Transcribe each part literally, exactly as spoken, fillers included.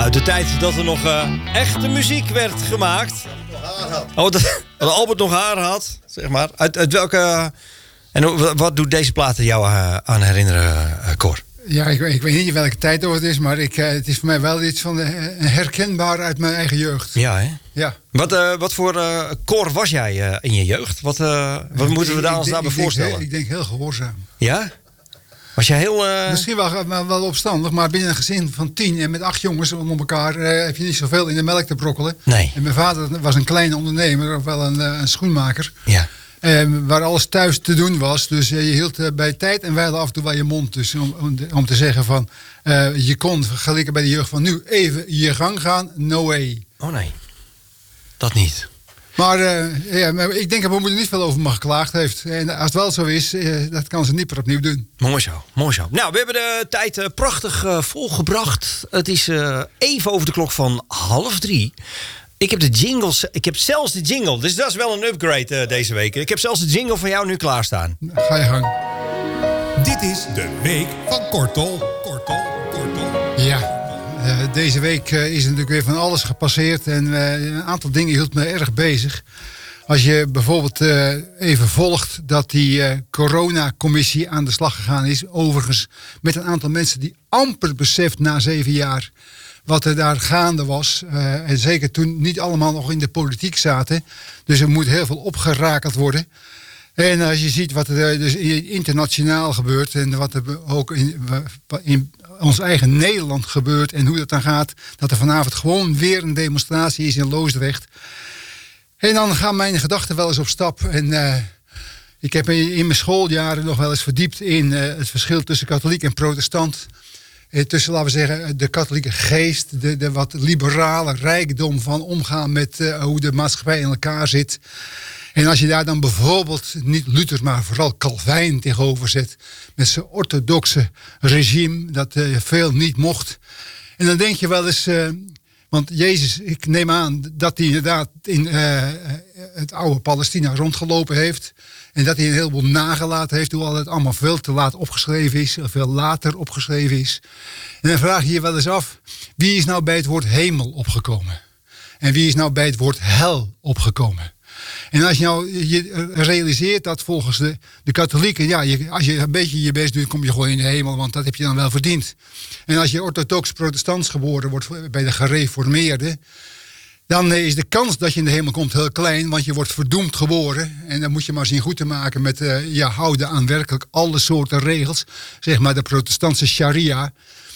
Uit de tijd dat er nog uh, echte muziek werd gemaakt. Oh, dat, dat Albert nog haar had, zeg maar. Uit, uit welke... En wat doet deze plaat jou uh, aan herinneren, uh, Cor? Ja, ik, ik weet niet welke tijd het is, maar ik, uh, het is voor mij wel iets van uh, herkenbaar uit mijn eigen jeugd. Ja, hè? Ja. Wat, uh, wat voor uh, Cor was jij uh, in je jeugd? Wat, uh, wat moeten we daar ons daarbij voorstellen? Denk, ik denk heel gehoorzaam. Ja? Was jij heel... Uh... Misschien wel, wel, wel opstandig, maar binnen een gezin van tien en met acht jongens onder elkaar uh, heb je niet zoveel in de melk te brokkelen. Nee. En mijn vader was een kleine ondernemer, of wel een, een schoenmaker. Ja. Uh, waar alles thuis te doen was. Dus uh, je hield uh, bij tijd en wijle af en toe wel je mond. Dus om, om, om te zeggen van... Uh, je kon, gelijk bij de jeugd van nu, even je gang gaan. No way. Oh nee. Dat niet. Maar, uh, ja, maar ik denk dat mijn moeder niet veel over me geklaagd heeft. En als het wel zo is, uh, dat kan ze niet meer opnieuw doen. Mooi zo, mooi zo. Nou, we hebben de tijd uh, prachtig uh, volgebracht. Het is uh, even over de klok van half drie. Ik heb de jingles, ik heb zelfs de jingle. Dus dat is wel een upgrade uh, deze week. Ik heb zelfs de jingle van jou nu klaarstaan. Ga je gang. Dit is de week van Kortol. Kortol, Kortol. Ja. Uh, deze week uh, is natuurlijk weer van alles gepasseerd en uh, een aantal dingen hield me erg bezig. Als je bijvoorbeeld uh, even volgt dat die uh, coronacommissie aan de slag gegaan is, overigens met een aantal mensen die amper beseft na zeven jaar wat er daar gaande was. Uh, en zeker toen niet allemaal nog in de politiek zaten. Dus er moet heel veel opgerakeld worden. En als je ziet wat er dus internationaal gebeurt en wat er ook in, in ons eigen Nederland gebeurt en hoe dat dan gaat, dat er vanavond gewoon weer een demonstratie is in Loosdrecht. En dan gaan mijn gedachten wel eens op stap. En uh, ik heb in, in mijn schooljaren nog wel eens verdiept in uh, het verschil tussen katholiek en protestant. Uh, tussen, laten we zeggen, de katholieke geest, de, de wat liberale rijkdom van omgaan met uh, hoe de maatschappij in elkaar zit. En als je daar dan bijvoorbeeld niet Luther, maar vooral Calvijn tegenover zet, met zijn orthodoxe regime, dat uh, veel niet mocht. En dan denk je wel eens, uh, want Jezus, ik neem aan dat hij inderdaad in uh, het oude Palestina rondgelopen heeft. En dat hij een heleboel nagelaten heeft, hoewel het allemaal veel te laat opgeschreven is, of veel later opgeschreven is. En dan vraag je je wel eens af, wie is nou bij het woord hemel opgekomen? En wie is nou bij het woord hel opgekomen? En als je nou je realiseert dat volgens de, de katholieken, ja, je, als je een beetje je best doet, kom je gewoon in de hemel, want dat heb je dan wel verdiend. En als je orthodox protestants geboren wordt bij de gereformeerden, dan is de kans dat je in de hemel komt heel klein, want je wordt verdoemd geboren. En dan moet je maar zien goed te maken met uh, je houden aan werkelijk alle soorten regels, zeg maar de protestantse sharia.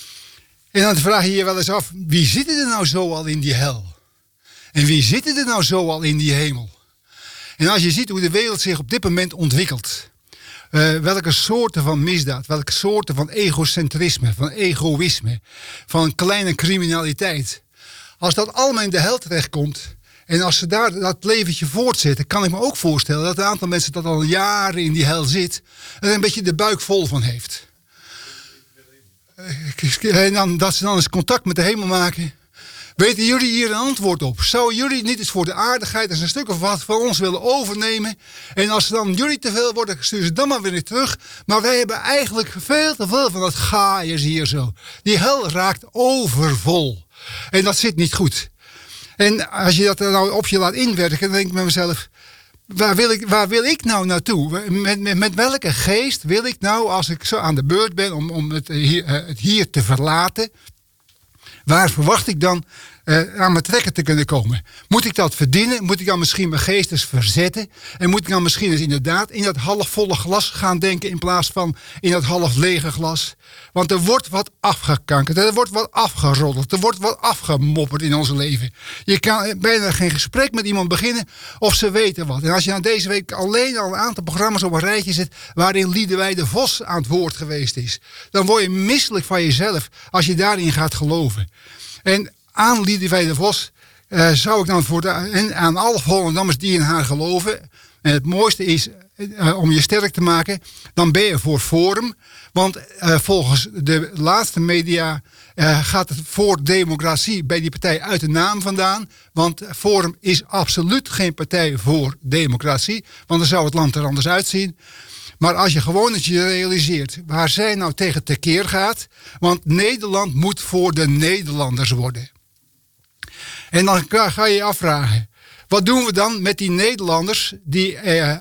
En dan vraag je je wel eens af, wie zitten er nou zo al in die hel? En wie zitten er nou zo al in die hemel? En als je ziet hoe de wereld zich op dit moment ontwikkelt, uh, welke soorten van misdaad, welke soorten van egocentrisme, van egoïsme, van kleine criminaliteit. Als dat allemaal in de hel terechtkomt en als ze daar dat leventje voortzetten, kan ik me ook voorstellen dat een aantal mensen dat al jaren in die hel zit, er een beetje de buik vol van heeft. Uh, en dan, dat ze dan eens contact met de hemel maken. Weten jullie hier een antwoord op? Zouden jullie niet eens voor de aardigheid eens een stuk of wat van ons willen overnemen? En als dan jullie te veel worden, sturen ze dan maar weer terug. Maar wij hebben eigenlijk veel te veel van dat gaaiers hier zo. Die hel raakt overvol. En dat zit niet goed. En als je dat er nou op je laat inwerken, dan denk ik met mezelf, waar wil ik, waar wil ik nou naartoe? Met, met, met welke geest wil ik nou, als ik zo aan de beurt ben om, om het, hier, het hier te verlaten, waar verwacht ik dan uh, aan mijn trekken te kunnen komen? Moet ik dat verdienen? Moet ik dan misschien mijn geest eens verzetten? En moet ik dan misschien eens inderdaad in dat halfvolle glas gaan denken in plaats van in dat half lege glas? Want er wordt wat afgekankerd, er wordt wat afgeroddeld, er wordt wat afgemopperd in ons leven. Je kan bijna geen gesprek met iemand beginnen of ze weten wat. En als je nou deze week alleen al een aantal programma's op een rijtje zet waarin Liedewij de Vos aan het woord geweest is, dan word je misselijk van jezelf als je daarin gaat geloven. En aan Liedewij de Vos uh, zou ik dan voor de, en aan alle Hollandammers die in haar geloven. En het mooiste is, uh, om je sterk te maken, dan ben je voor Forum. Want uh, volgens de laatste media uh, gaat het voor democratie bij die partij uit de naam vandaan. Want Forum is absoluut geen partij voor democratie. Want dan zou het land er anders uitzien. Maar als je gewoon eens je realiseert waar zij nou tegen tekeer gaat. Want Nederland moet voor de Nederlanders worden. En dan ga je je afvragen, wat doen we dan met die Nederlanders die eh,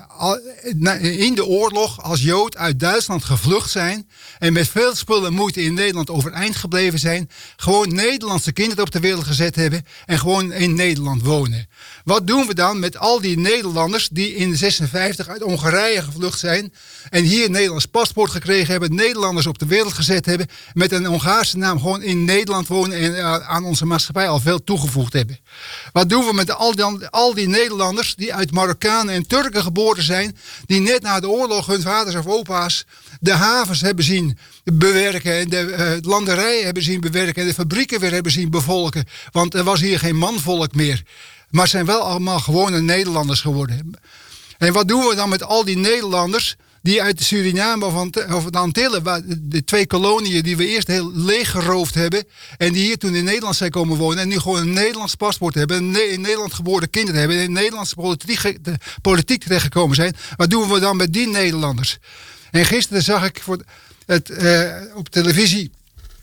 in de oorlog als Jood uit Duitsland gevlucht zijn en met veel spullen en moeite in Nederland overeind gebleven zijn, gewoon Nederlandse kinderen op de wereld gezet hebben en gewoon in Nederland wonen? Wat doen we dan met al die Nederlanders die in zesenvijftig uit Hongarije gevlucht zijn en hier een Nederlands paspoort gekregen hebben, Nederlanders op de wereld gezet hebben, met een Hongaarse naam gewoon in Nederland wonen en uh, aan onze maatschappij al veel toegevoegd hebben? Wat doen we met al die, al die Nederlanders die uit Marokkanen en Turken geboren zijn, die net na de oorlog hun vaders of opa's de havens hebben zien bewerken en de uh, landerijen hebben zien bewerken en de fabrieken weer hebben zien bevolken, want er was hier geen manvolk meer. Maar zijn wel allemaal gewone Nederlanders geworden. En wat doen we dan met al die Nederlanders die uit de Suriname of de Antillen, de twee koloniën die we eerst heel leeg geroofd hebben en die hier toen in Nederland zijn komen wonen en nu gewoon een Nederlands paspoort hebben, in Nederland geboren kinderen hebben en in de Nederlandse politiek, de politiek terechtgekomen zijn? Wat doen we dan met die Nederlanders? En gisteren zag ik voor het, uh, op televisie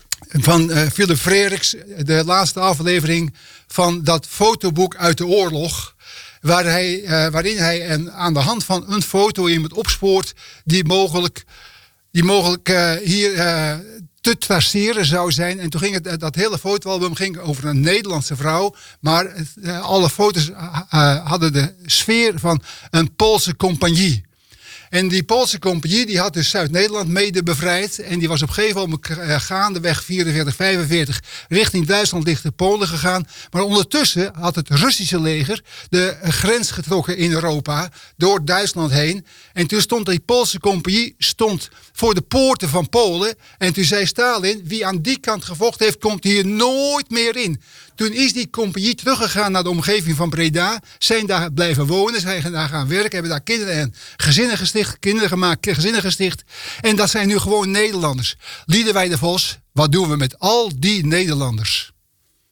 van uh, Philip Frerichs de laatste aflevering van dat fotoboek uit de oorlog, waar hij, uh, waarin hij een, aan de hand van een foto iemand opspoort die mogelijk, die mogelijk uh, hier uh, te traceren zou zijn. En toen ging het, dat hele fotoalbum ging over een Nederlandse vrouw, maar uh, alle foto's uh, hadden de sfeer van een Poolse compagnie. En die Poolse compagnie die had dus Zuid-Nederland mede bevrijd. En die was op een gegeven moment uh, gaandeweg vierenveertig, vijfenveertig richting Duitsland, richting Polen gegaan. Maar ondertussen had het Russische leger de uh, grens getrokken in Europa door Duitsland heen. En toen stond die Poolse compagnie stond voor de poorten van Polen. En toen zei Stalin, wie aan die kant gevochten heeft, komt hier nooit meer in. Toen is die compagnie teruggegaan naar de omgeving van Breda. Zijn daar blijven wonen, zijn daar gaan werken, hebben daar kinderen en gezinnen gesticht, kinderen gemaakt, gezinnen gesticht. En dat zijn nu gewoon Nederlanders. Liedewij de Vos, wat doen we met al die Nederlanders?